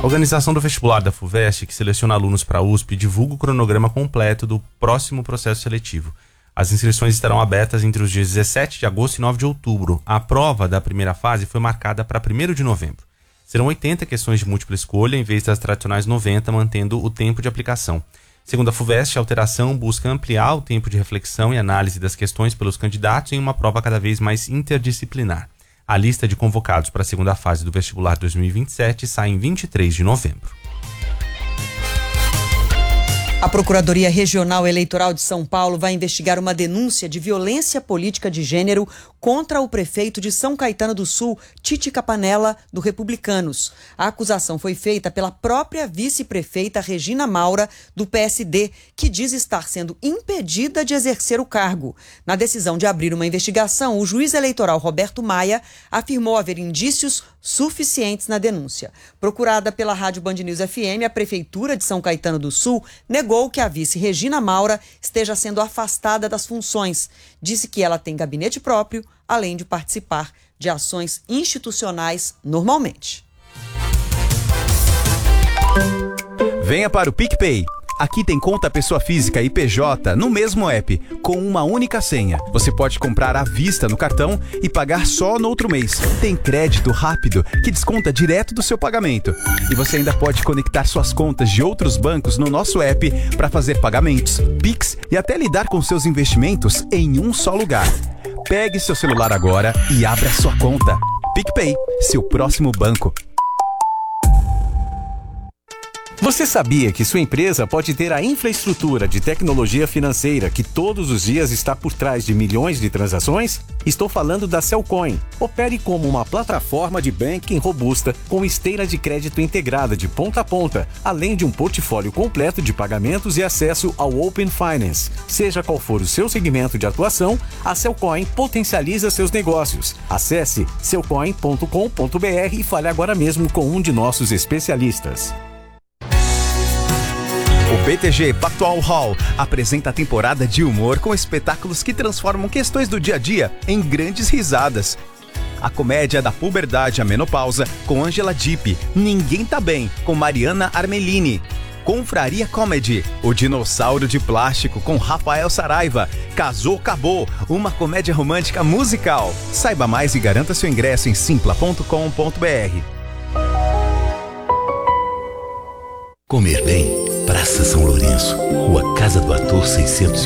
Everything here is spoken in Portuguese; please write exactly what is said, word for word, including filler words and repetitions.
organização do vestibular da FUVEST, que seleciona alunos para a U S P, divulga o cronograma completo do próximo processo seletivo. As inscrições estarão abertas entre os dias dezessete de agosto e nove de outubro. A prova da primeira fase foi marcada para primeiro de novembro. Serão oitenta questões de múltipla escolha, em vez das tradicionais noventa, mantendo o tempo de aplicação. Segundo a FUVEST, a alteração busca ampliar o tempo de reflexão e análise das questões pelos candidatos em uma prova cada vez mais interdisciplinar. A lista de convocados para a segunda fase do vestibular dois mil e vinte e sete sai em vinte e três de novembro. A Procuradoria Regional Eleitoral de São Paulo vai investigar uma denúncia de violência política de gênero contra o prefeito de São Caetano do Sul, Titi Capanella, do Republicanos. A acusação foi feita pela própria vice-prefeita Regina Maura, do P S D, que diz estar sendo impedida de exercer o cargo. Na decisão de abrir uma investigação, o juiz eleitoral Roberto Maia afirmou haver indícios suficientes na denúncia. Procurada pela Rádio Band News F M, a Prefeitura de São Caetano do Sul negou que a vice Regina Maura esteja sendo afastada das funções. Disse que ela tem gabinete próprio, além de participar de ações institucionais normalmente. Venha para o PicPay. Aqui tem conta pessoa física e P J no mesmo app, com uma única senha. Você pode comprar à vista no cartão e pagar só no outro mês. Tem crédito rápido que desconta direto do seu pagamento. E você ainda pode conectar suas contas de outros bancos no nosso app para fazer pagamentos, Pix e até lidar com seus investimentos em um só lugar. Pegue seu celular agora e abra sua conta. PicPay, seu próximo banco. Você sabia que sua empresa pode ter a infraestrutura de tecnologia financeira que todos os dias está por trás de milhões de transações? Estou falando da Cellcoin. Opere como uma plataforma de banking robusta com esteira de crédito integrada de ponta a ponta, além de um portfólio completo de pagamentos e acesso ao Open Finance. Seja qual for o seu segmento de atuação, a Cellcoin potencializa seus negócios. Acesse cellcoin ponto com ponto br e fale agora mesmo com um de nossos especialistas. O B T G Pactual Hall apresenta a temporada de humor com espetáculos que transformam questões do dia a dia em grandes risadas. A comédia da puberdade à menopausa com Angela Dipp, Ninguém Tá Bem, com Mariana Armelini. Confraria Comedy, O Dinossauro de Plástico com Rafael Saraiva. Casou, Acabou, uma comédia romântica musical. Saiba mais e garanta seu ingresso em simpla ponto com ponto br. Comer bem, Praça São Lourenço, Rua Casa do Ator seiscentos e